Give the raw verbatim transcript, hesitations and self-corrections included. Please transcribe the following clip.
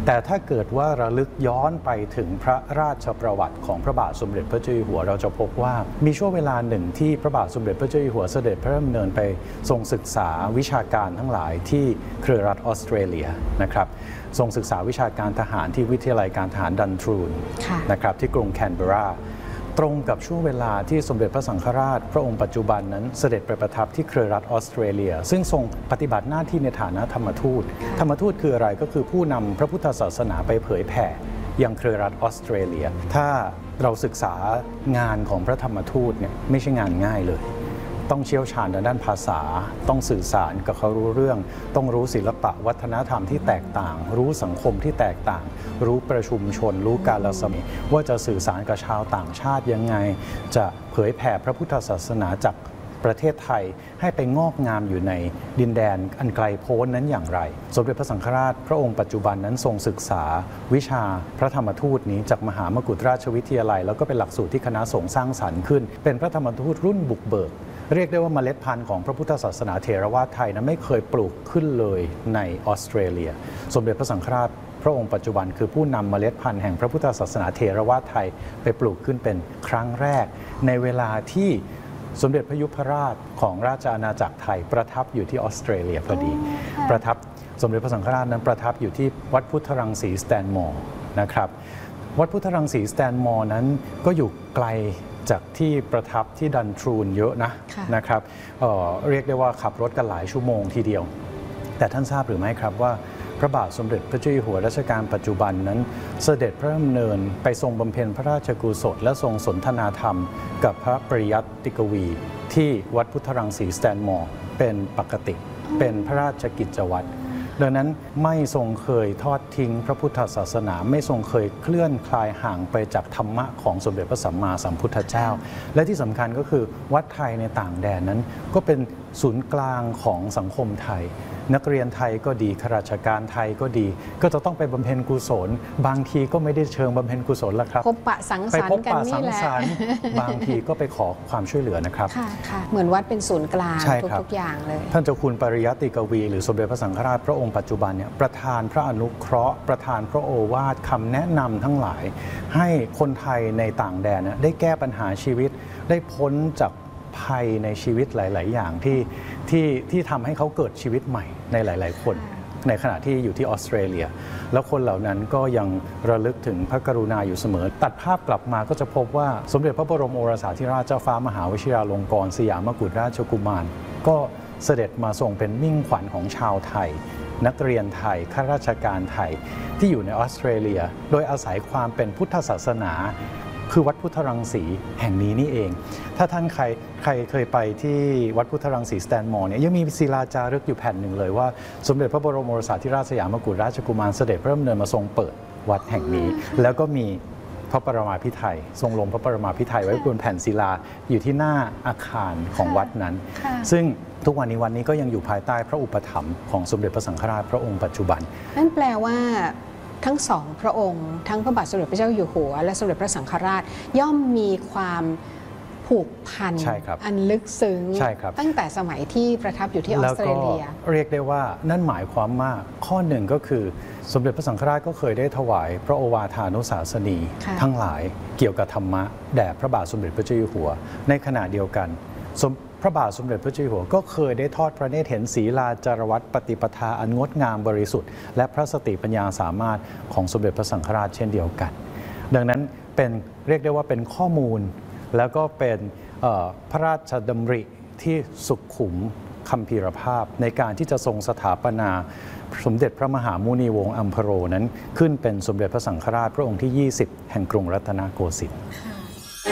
แต่ถ้าเกิดว่าระลึกย้อนไปถึงพระราชประวัติของพระบาทสมเด็จพระเจ้าอยู่หัวเราจะพบว่ามีช่วงเวลาหนึ่งที่พระบาทสมเด็จพระเจ้าอยู่หัวเสด็จพระดำเนินไปทรงศึกษาวิชาการทั้งหลายที่เครือรัฐออสเตรเลียนะครับทรงศึกษาวิชาการทหารที่วิทยาลัยการทหารดันทรูนนะครับที่กรุงแคนเบราตรงกับช่วงเวลาที่สมเด็จพระสังฆราชพระองค์ปัจจุบันนั้นเสด็จไปประทับที่เครือรัฐออสเตรเลียซึ่งทรงปฏิบัติหน้าที่ในฐานะธรรมทูตธรรมทูตคืออะไรก็คือผู้นำพระพุทธศาสนาไปเผยแผ่ยังเครือรัฐออสเตรเลียถ้าเราศึกษางานของพระธรรมทูตเนี่ยไม่ใช่งานง่ายเลยต้องเชี่ยวชาญด้านภาษาต้องสื่อสารกับเขารู้เรื่องต้องรู้ศิลปะวัฒนธรรมที่แตกต่างรู้สังคมที่แตกต่างรู้ประชุมชนรู้กาลสมัยว่าจะสื่อสารกับชาวต่างชาติยังไงจะเผยแผ่พระพุทธศาสนาจากประเทศไทยให้ไปงอกงามอยู่ในดินแดนอันไกลโพ้นนั้นอย่างไรสมเด็จพระสังฆราชพระองค์ปัจจุบันนั้นทรงศึกษาวิชาพระธรรมทูตนี้จากมหามกุฏราชวิทยาลัยแล้วก็เป็นหลักสูตรที่คณะสงฆ์สร้างสรรค์ขึ้นเป็นพระธรรมทูตรุ่นบุกเบิกเรียกได้ว่าเมล็ดพันธุ์ของพระพุทธศาสนาเถรวาทไทยนั้นไม่เคยปลูกขึ้นเลยในออสเตรเลียสมเด็จพระสังฆราชพระองค์ปัจจุบันคือผู้นำเมล็ดพันธุ์แห่งพระพุทธศาสนาเถรวาทไทยไปปลูกขึ้นเป็นครั้งแรกในเวลาที่สมเด็จพระยุพราชของราชอาณาจักรไทยประทับอยู่ที่ออสเตรเลียพอดีประทับสมเด็จพระสังฆราชนั้นประทับอยู่ที่วัดพุทธรังสีสแตนมอร์นะครับวัดพุทธรังสีสแตนมอร์นั้นก็อยู่ไกลจากที่ประทับที่ดันทรูนเยอะนะนะครับ เอ่อ เรียกได้ว่าขับรถกันหลายชั่วโมงทีเดียวแต่ท่านทราบหรือไม่ครับว่าพระบาทสมเด็จพระเจ้าอยู่หัวรัชกาลปัจจุบันนั้นเสด็จพระดำเนินไปทรงบำเพ็ญพระราชกุศลและทรงสนทนาธรรมกับพระปริยัติกวีที่วัดพุทธรังสีสแตนมอร์เป็นปกติเป็นพระราชกิจวัตรดังนั้นไม่ทรงเคยทอดทิ้งพระพุทธศาสนาไม่ทรงเคยเคลื่อนคลายห่างไปจากธรรมะของสมเด็จพระสัมมาสัมพุทธเจ้าและที่สำคัญก็คือวัดไทยในต่างแดนนั้นก็เป็นศูนย์กลางของสังคมไทยนักเรียนไทยก็ดีข้าราชการไทยก็ดีก็จะต้องไปบำเพ็ญกุศลบางทีก็ไม่ได้เชิงบำเพ็ญกุศลละครับพบปะสังสรรค์กันนี่แหละบางทีก็ไปขอความช่วยเหลือนะครับค่ะค่ะเหมือนวัดเป็นศูนย์กลางทุกๆอย่างเลยท่านเจ้าคุณปริยัติกวีหรือสมเด็จพระสังฆราชพระองค์ปัจจุบันเนี่ยประทานพระอนุเคราะห์ประทานพระโอวาทคำแนะนำทั้งหลายให้คนไทยในต่างแดนได้แก้ปัญหาชีวิตได้พ้นจากภัยในชีวิตหลายๆอย่างที่ที่ที่ทำให้เขาเกิดชีวิตใหม่ในหลายๆคนในขณะที่อยู่ที่ออสเตรเลียแล้วคนเหล่านั้นก็ยังระลึกถึงพระกรุณาอยู่เสมอตัดภาพกลับมาก็จะพบว่าสมเด็จพระบรมโอรสาธิราชเจ้าฟ้ามหาวชิราลงกรณ์สยามกุฎราชกุมารก็เสด็จมาทรงเป็นมิ่งขวัญของชาวไทยนักเรียนไทยข้าราชการไทยที่อยู่ในออสเตรเลียโดยอาศัยความเป็นพุทธศาสนาคือวัดพุทธรังสีแห่งนี้นี่เองถ้าท่านใครใครเคยไปที่วัดพุทธรังสีสแตนมอร์เนี่ยยังมีศิลาจารึกอยู่แผ่นหนึ่งเลยว่าสมเด็จพระบรมโอรสาธิราชสยามกุฎราชกุมารเสด็จพระดำเนินมาทรงเปิดวัดแห่งนี้แล้วก็มีพระปรมาภิไธยทรงลงพระปรมาภิไธยไว้บนแผ่นศิลาอยู่ที่หน้าอาคารของวัดนั้นซึ่งทุกวันนี้วันนี้ก็ยังอยู่ภายใต้พระอุปถัมภ์ของสมเด็จพระสังฆราชพระองค์ปัจจุบันนั่นแปลว่าทั้งสองพระองค์ทั้งพระบาทสมเด็จพระเจ้าอยู่หัวและสมเด็จพระสังฆราชย่อมมีความผูกพันอันลึกซึ้งตั้งแต่สมัยที่ประทับอยู่ที่ออสเตรเลียเรียกได้ว่านั่นหมายความว่าข้อหนึ่งก็คือสมเด็จพระสังฆราชก็เคยได้ถวายพระโอวาทานุสาสนีทั้งหลายเกี่ยวกับธรรมะแด่พระบาทสมเด็จพระเจ้าอยู่หัวในขณะเดียวกันพระบาทสมเด็จพระเจ้าอยู่หัวก็เคยได้ทอดพระเนตรเห็นศีลาจารวัตรปฏิปทาอันงดงามบริสุทธิ์และพระสติปัญญาสามารถของสมเด็จพระสังฆราชเช่นเดียวกันดังนั้นเป็นเรียกได้ว่าเป็นข้อมูลแล้วก็เป็นพระราชดำริที่สุขุมคัมภีรภาพในการที่จะทรงสถาปนาสมเด็จพระมหามุนีวงศ์อัมพโรนั้นขึ้นเป็นสมเด็จพระสังฆราชพระองค์ที่ยี่สิบแห่งกรุงรัตนโกสินทร์